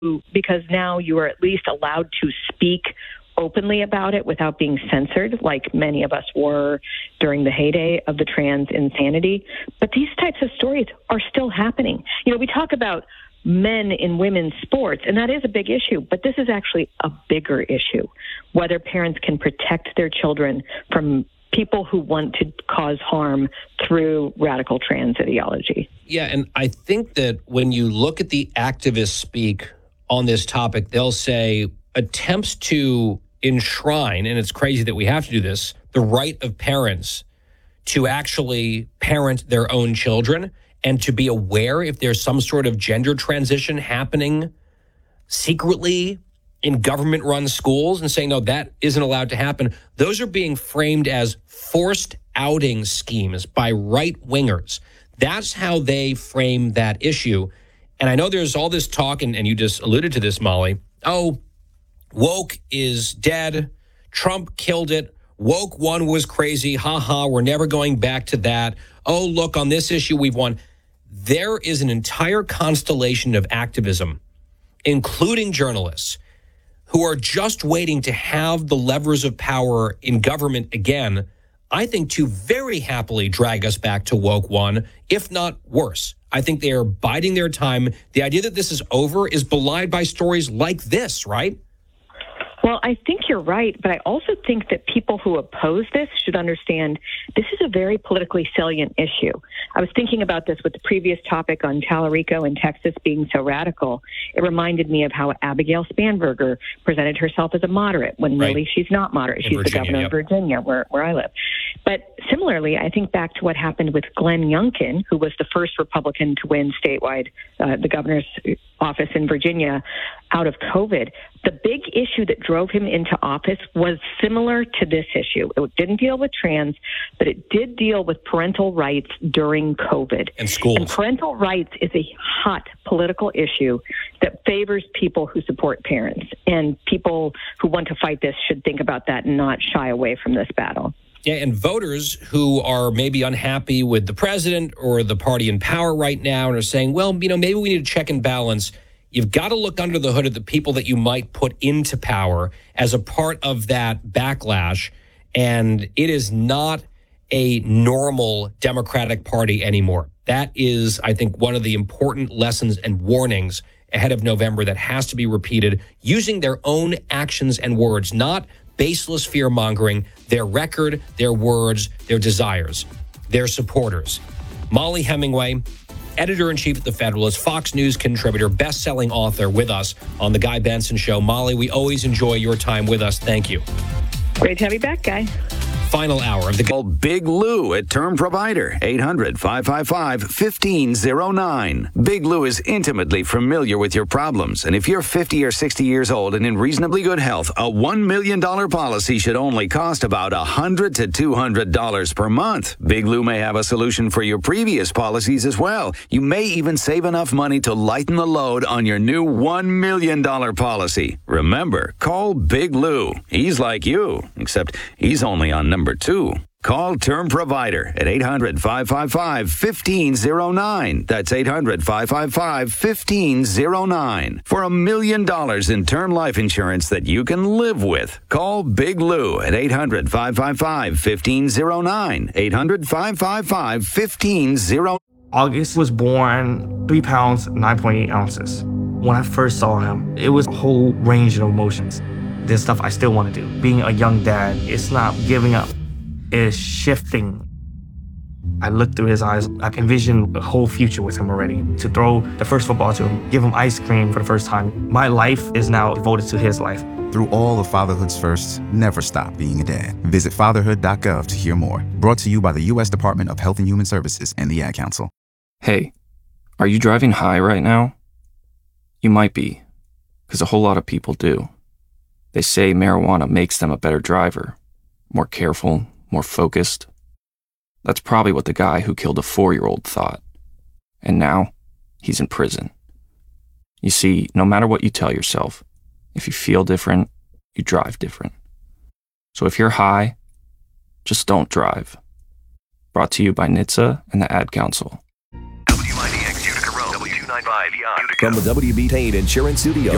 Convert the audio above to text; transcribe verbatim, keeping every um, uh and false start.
because now you are at least allowed to speak openly about it without being censored, like many of us were during the heyday of the trans insanity. But these types of stories are still happening. You know, we talk about men in women's sports, and that is a big issue, but this is actually a bigger issue, whether parents can protect their children from people who want to cause harm through radical trans ideology. Yeah, and I think that when you look at the activists speak on this topic, they'll say attempts to enshrine, and it's crazy that we have to do this, the right of parents to actually parent their own children and to be aware if there's some sort of gender transition happening secretly in government-run schools and saying, no, that isn't allowed to happen. Those are being framed as forced outing schemes by right-wingers. That's how they frame that issue. And I know there's all this talk, and, and you just alluded to this, Molly. Oh, woke is dead. Trump killed it. Woke one was crazy. Ha ha, we're never going back to that. Oh, look, on this issue, we've won. There is an entire constellation of activism, including journalists, who are just waiting to have the levers of power in government again, I think, to very happily drag us back to woke one, if not worse. I think they are biding their time. The idea that this is over is belied by stories like this, right? Well, I think you're right, but I also think that people who oppose this should understand this is a very politically salient issue. I was thinking about this with the previous topic on Tallarico in Texas being so radical. It reminded me of how Abigail Spanberger presented herself as a moderate when right. really she's not moderate. In she's Virginia, the governor yep. of Virginia, where, where I live. But similarly, I think back to what happened with Glenn Youngkin, who was the first Republican to win statewide, uh, the governor's office in Virginia, out of COVID. The big issue that drove him into office was similar to this issue. It didn't deal with trans, but it did deal with parental rights during COVID. And schools. And parental rights is a hot political issue that favors people who support parents. And people who want to fight this should think about that and not shy away from this battle. Yeah, and voters who are maybe unhappy with the president or the party in power right now and are saying, well, you know, maybe we need to check and balance. You've got to look under the hood of the people that you might put into power as a part of that backlash. And it is not a normal Democratic Party anymore. That is, I think, one of the important lessons and warnings ahead of November that has to be repeated, using their own actions and words, not baseless fear-mongering, their record, their words, their desires, their supporters. Molly Hemingway, editor-in-chief at The Federalist, Fox News contributor, best-selling author, with us on The Guy Benson Show. Molly, we always enjoy your time with us. Thank you. Great to have you back, Guy. Final hour of the... Call Big Lou at Term Provider, eight hundred, five five five, one five zero nine. Big Lou is intimately familiar with your problems, and if you're fifty or sixty years old and in reasonably good health, a one million dollars policy should only cost about one hundred to two hundred dollars per month. Big Lou may have a solution for your previous policies as well. You may even save enough money to lighten the load on your new one million dollars policy. Remember, call Big Lou. He's like you, except he's only on number Number two. Call Term Provider at eight hundred, five five five, one five zero nine. That's eight hundred, five five five, one five zero nine. For a million dollars in term life insurance that you can live with. Call Big Lou at eight hundred, five five five, one five zero nine. eight hundred, five five five, one five zero nine. August was born three pounds, nine point eight ounces. When I first saw him, it was a whole range of emotions. There's stuff I still want to do. Being a young dad, it's not giving up. It's shifting. I look through his eyes. I can envision a whole future with him already. To throw the first football to him, give him ice cream for the first time. My life is now devoted to his life. Through all of fatherhood's firsts, never stop being a dad. Visit fatherhood dot gov to hear more. Brought to you by the U S Department of Health and Human Services and the Ad Council. Hey, are you driving high right now? You might be, because a whole lot of people do. They say marijuana makes them a better driver, more careful, more focused. That's probably what the guy who killed a four-year-old thought. And now, he's in prison. You see, no matter what you tell yourself, if you feel different, you drive different. So if you're high, just don't drive. Brought to you by N H T S A and the Ad Council. W ninety X Utica Road, W two ninety-five E I. From the W B Payne Insurance Studio,